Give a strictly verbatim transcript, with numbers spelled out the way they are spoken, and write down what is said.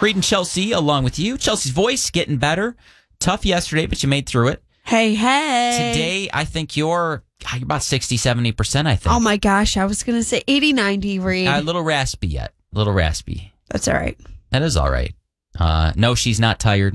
Reed and Chelsea along with you. Chelsea's voice getting better. Tough yesterday, but you made through it. Hey, hey. Today, I think you're, you're about sixty, seventy percent, I think. Oh, my gosh. I was going to say eighty, ninety, Reed. Uh, a little raspy yet. A little raspy. That's all right. That is all right. Uh, no, she's not tired.